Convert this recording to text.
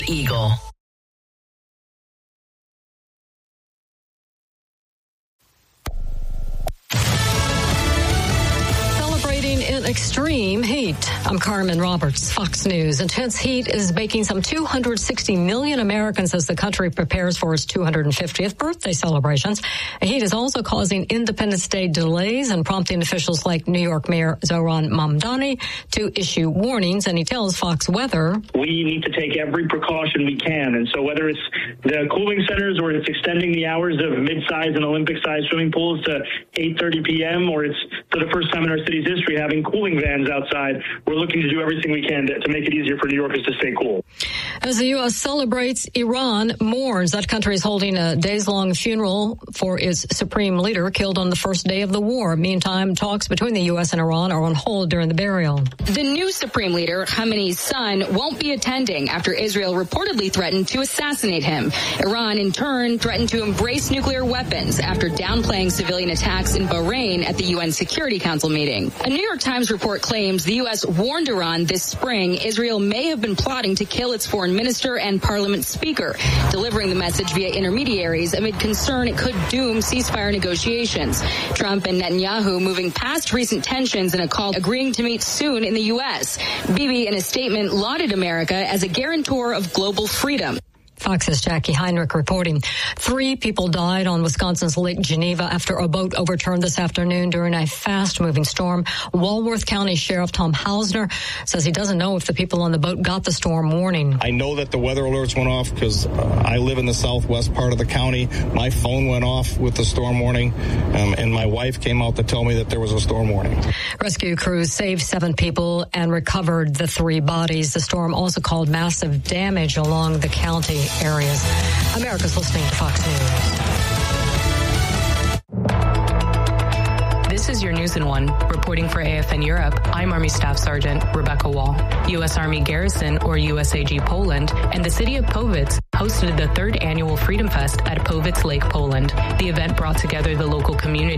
Eagle. In extreme heat. I'm Carmen Roberts, Fox News. Intense heat is baking some 260 million Americans as the country prepares for its 250th birthday celebrations. The heat is also causing Independence Day delays and prompting officials like New York Mayor Zohran Mamdani to issue warnings. And he tells Fox Weather, we need to take every precaution we can. And so whether it's the cooling centers or it's extending the hours of mid-size and Olympic-sized swimming pools to 8:30 p.m. or it's for the first time in our city's history having cooling vans outside, we're looking to do everything we can to make it easier for New Yorkers to stay cool. As the U.S. celebrates, Iran mourns. That country is holding a days-long funeral for its supreme leader killed on the first day of the war. Meantime, talks between the U.S. and Iran are on hold during the burial. The new supreme leader, Khamenei's son, won't be attending after Israel reportedly threatened to assassinate him. Iran, in turn, threatened to embrace nuclear weapons after downplaying civilian attacks in Bahrain at the UN Security Council meeting. A New York Times report claims the U.S. warned Iran this spring Israel may have been plotting to kill its foreign minister and parliament speaker, delivering the message via intermediaries amid concern it could doom ceasefire negotiations. Trump and Netanyahu moving past recent tensions in a call agreeing to meet soon in the U.S. Bibi, in a statement, lauded America as a guarantor of global freedom. Fox's Jackie Heinrich reporting. 3 people died on Wisconsin's Lake Geneva after a boat overturned this afternoon during a fast-moving storm. Walworth County Sheriff Tom Hausner says he doesn't know if the people on the boat got the storm warning. I know that the weather alerts went off because I live in the southwest part of the county. My phone went off with the storm warning, and my wife came out to tell me that there was a storm warning. Rescue crews saved 7 people and recovered the 3 bodies. The storm also caused massive damage along the county areas. America's listening to Fox News. This is your News in 1. Reporting for AFN Europe, I'm Army Staff Sergeant Rebecca Wall. U.S. Army Garrison, or USAG Poland, and the city of Powitz hosted the 3rd annual Freedom Fest at Powitz Lake, Poland. The event brought together the local community